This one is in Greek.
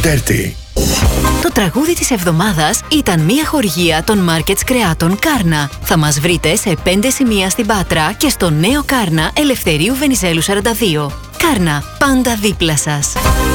Dirty. Το τραγούδι της εβδομάδας ήταν μια χορηγία των Markets Κρεάτων Κάρνα. Θα μας βρείτε σε 5 σημεία στην Πάτρα και στο νέο Κάρνα Ελευθερίου Βενιζέλου 42. Κάρνα, πάντα δίπλα σας.